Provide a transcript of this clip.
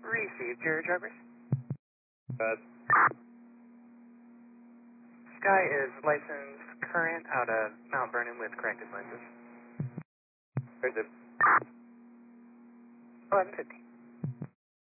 Received your drivers. Bad. Sky is licensed current out of Mount Vernon with corrected lenses. Corrected. 1150.